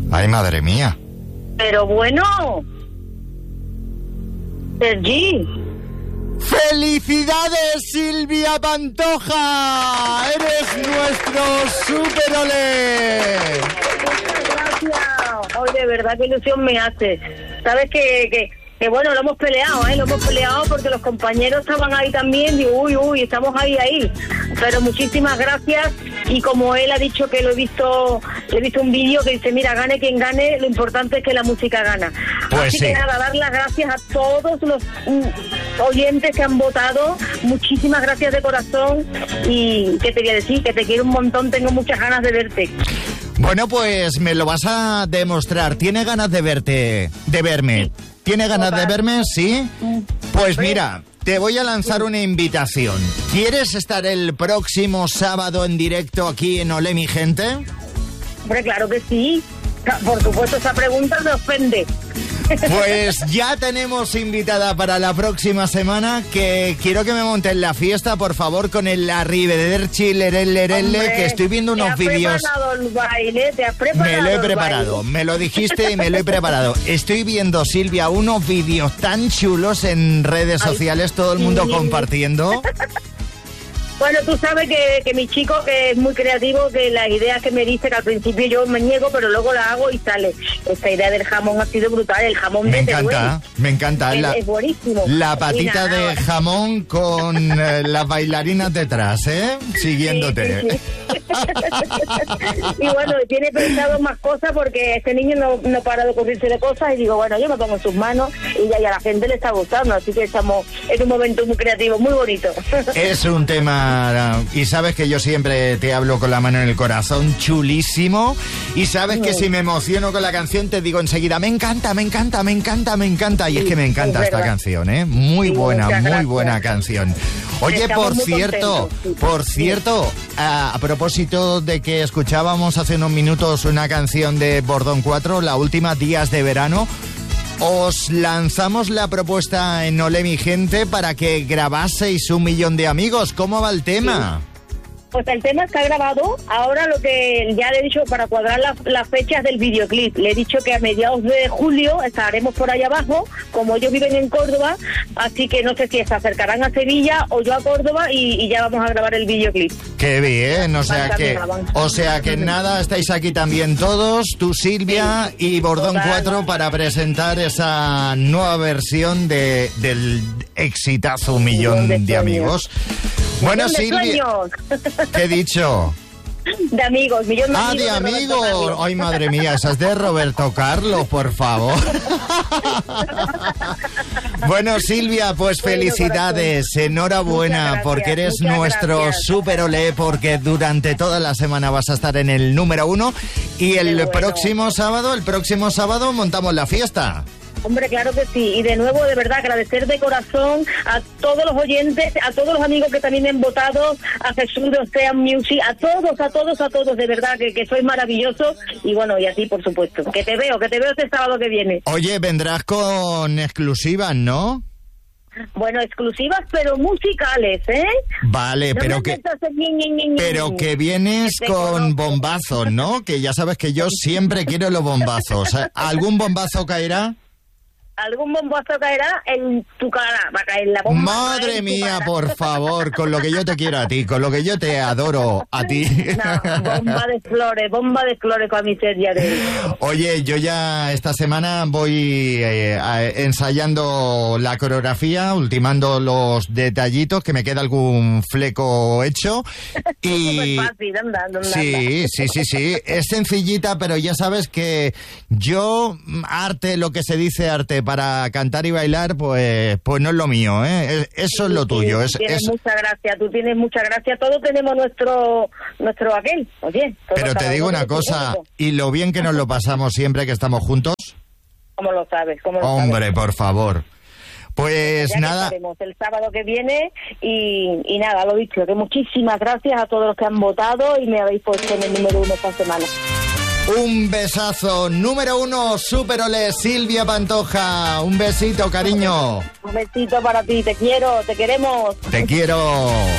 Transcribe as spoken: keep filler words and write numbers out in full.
Ay, madre mía. Pero bueno, Sergi. ¡Felicidades, Silvia Pantoja! ¡Eres nuestro super olé! Muchas gracias. Hoy de verdad qué ilusión me hace. Sabes que, que, que bueno, lo hemos peleado, ¿eh? Lo hemos peleado porque los compañeros estaban ahí también y uy, uy, estamos ahí, ahí. Pero muchísimas gracias. Y como él ha dicho que lo he visto, le he visto un vídeo que dice, mira, gane quien gane, lo importante es que la música gana. Pues Así sí. que nada, dar las gracias a todos los mm, oyentes que han votado. Muchísimas gracias de corazón. Y ¿qué te voy a decir? Que te quiero un montón, tengo muchas ganas de verte. Bueno, pues me lo vas a demostrar. ¿Tiene ganas de verte, de verme? Sí. ¿Tiene ganas Total. de verme? ¿Sí? Pues mira, te voy a lanzar una invitación. ¿Quieres estar el próximo sábado en directo aquí en Olé, mi gente? Hombre, claro que sí. Por supuesto, esa pregunta me ofende. Pues ya tenemos invitada para la próxima semana, que quiero que me monten la fiesta, por favor, con el arrivederci, lerelle, lerelle, Hombre, que estoy viendo unos ¿te has vídeos. preparado el baile? ¿Te has preparado Me lo he el preparado, baile? me lo dijiste y me lo he preparado. Estoy viendo, Silvia, unos vídeos tan chulos en redes Ay, sociales, todo el mundo sí. compartiendo. Bueno, tú sabes que, que mi chico, que es muy creativo, que las ideas que me dice, que al principio yo me niego, pero luego la hago y sale. Esta idea del jamón ha sido brutal, el jamón Me de Teruel. encanta, me encanta. Es, La, es buenísimo. la Y patita nada, de jamón con eh, las bailarinas detrás, ¿eh? Siguiéndote. Sí, sí, sí. Y bueno, tiene pensado más cosas porque este niño no, no para de ocurrirse de cosas y digo, bueno, yo me pongo en sus manos y ya, y a la gente le está gustando, así que estamos en un momento muy creativo, muy bonito. Es un tema, y sabes que yo siempre te hablo con la mano en el corazón, chulísimo, y sabes que si me emociono con la canción te digo enseguida, me encanta, me encanta, me encanta, me encanta, y es que me encanta es esta verdad. canción, ¿eh? Muy Sí, buena, muchas muy gracias. buena canción. Oye, Estamos por muy cierto, contentos, sí. por cierto, a, a propósito de que escuchábamos hace unos minutos una canción de Bordón cuatro, la última, Días de Verano, os lanzamos la propuesta en Olé, mi gente, para que grabaseis un millón de amigos. ¿Cómo va el tema? Pues el tema está grabado. Ahora lo que ya le he dicho para cuadrar las, las fechas del videoclip, le he dicho que a mediados de julio estaremos por ahí abajo, como ellos viven en Córdoba, así que no sé si se acercarán a Sevilla o yo a Córdoba y, y ya vamos a grabar el videoclip. Qué bien, o sea Van que, camino, van. o sea que nada, estáis aquí también todos, tú, Silvia, y Bordón Total. cuatro, para presentar esa nueva versión de, del exitazo Un Millón de, Millón de Amigos. Bueno, Millón de Silvia, sueños. ¿qué he dicho? De amigos, millón de Ah, amigos. de Roberto amigos. Carlos. Ay, madre mía, esa es de Roberto Carlos, por favor. Bueno, Silvia, pues Bueno, felicidades, corazón. enhorabuena, Muchas gracias, porque eres muchas nuestro gracias. super olé, porque durante toda la semana vas a estar en el número uno y el Qué bueno. próximo sábado, el próximo sábado montamos la fiesta. Hombre, claro que sí. Y de nuevo, de verdad, agradecer de corazón a todos los oyentes, a todos los amigos que también han votado, a Jesús de Ocean Music, a todos, a todos, a todos, de verdad, que, que sois maravillosos. Y bueno, y a ti, por supuesto. Que te veo, que te veo este sábado que viene. Oye, vendrás con exclusivas, ¿no? Bueno, exclusivas, pero musicales, ¿eh? Vale, No pero me que... metas en ñi, ñi, ñi, ñi. Pero que vienes Te con conozco. bombazos, ¿no? Que ya sabes que yo siempre quiero los bombazos. ¿Algún bombazo caerá? Algún bombazo caerá en tu cara, va a caer la bomba. Madre en tu mía, cara. por favor, con lo que yo te quiero a ti, con lo que yo te adoro a ti. No, bomba de flores, bomba de flores para mi serie de hoy. Oye, yo ya esta semana voy eh, a- ensayando la coreografía, ultimando los detallitos, que me queda algún fleco hecho. Y Súper fácil, anda, anda, anda. sí, sí, sí, sí, es sencillita, pero ya sabes que yo, arte, lo que se dice arte para cantar y bailar, pues, pues no es lo mío, ¿eh? Eso es lo tuyo. Es, Tienes es- mucha gracia, tú tienes mucha gracia. Todos tenemos nuestro nuestro aquel, oye. todos, Pero te cada digo uno una tiene su cosa, mundo. y lo bien que nos lo pasamos siempre que estamos juntos. ¿Cómo lo sabes? ¿Cómo lo Hombre, sabes? por favor. Pues Ya que nada, estaremos el sábado que viene y, y nada, lo dicho, que muchísimas gracias a todos los que han votado y me habéis puesto en el número uno esta semana. un besazo. Número uno, Super Olé, Silvia Pantoja. Un besito, cariño. Un besito para ti, te quiero, te queremos. Te quiero.